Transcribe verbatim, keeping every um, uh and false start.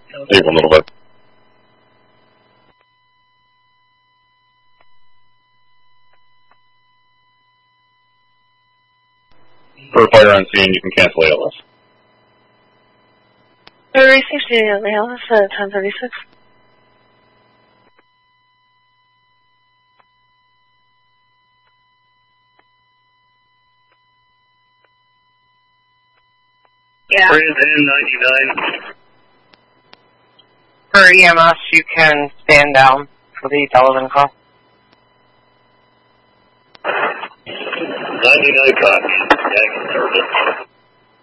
Take one little bit. For fire on scene, you can cancel A L S. For safety, A L S at ten thirty-six. Yeah. For N ninety-nine. For E M S, you can stand down for the television call. ninety-nine copy. Ag service.